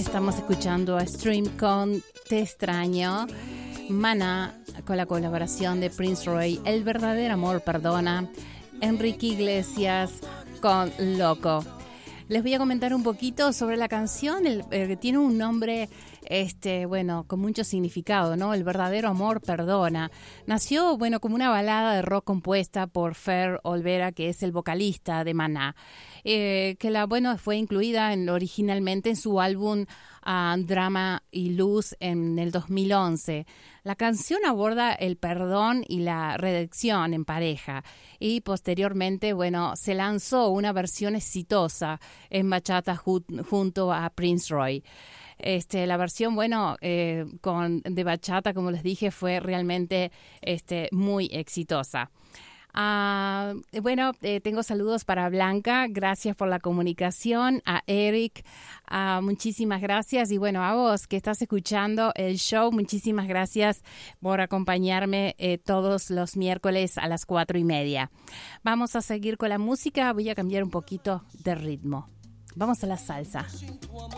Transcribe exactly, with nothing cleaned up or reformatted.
Estamos escuchando a Stream con Te Extraño, Maná, con la colaboración de Prince Roy, El Verdadero Amor Perdona, Enrique Iglesias con Loco. Les voy a comentar un poquito sobre la canción, el, eh, tiene un nombre, este, bueno, con mucho significado, ¿no? El Verdadero Amor Perdona. Nació, bueno, como una balada de rock compuesta por Fer Olvera, que es el vocalista de Maná, eh, que la, bueno, fue incluida en, originalmente en su álbum uh, Drama y Luz en el dos mil once. La canción aborda el perdón y la redención en pareja y posteriormente, bueno, se lanzó una versión exitosa en bachata ju- junto a Prince Roy. Este, la versión, bueno, eh, con, de bachata, como les dije, fue realmente este, muy exitosa. Uh, bueno, eh, tengo saludos para Blanca, gracias por la comunicación, a Eric, uh, muchísimas gracias, y bueno, a vos que estás escuchando el show, muchísimas gracias por acompañarme eh, todos los miércoles a las cuatro y media. Vamos a seguir con la música, voy a cambiar un poquito de ritmo. Vamos a la salsa.